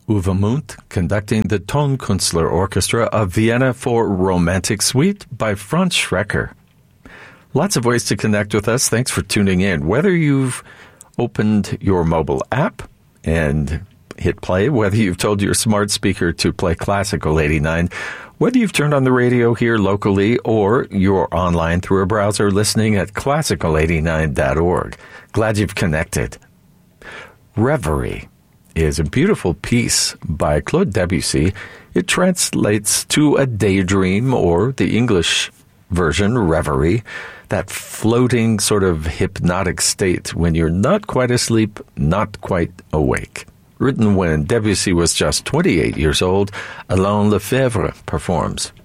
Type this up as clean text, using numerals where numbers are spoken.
Uwe Mundt conducting the Tonkünstler Orchestra of Vienna for Romantic Suite by Franz Schrecker. Lots of ways to connect with us. Thanks for tuning in. Whether you've opened your mobile app and hit play, whether you've told your smart speaker to play Classical 89, whether you've turned on the radio here locally or you're online through a browser listening at classical89.org. Glad you've connected. Reverie is a beautiful piece by Claude Debussy. It translates to a daydream, or the English version, reverie, that floating sort of hypnotic state when you're not quite asleep, not quite awake. Written when Debussy was just 28 years old, Alain Lefebvre performs.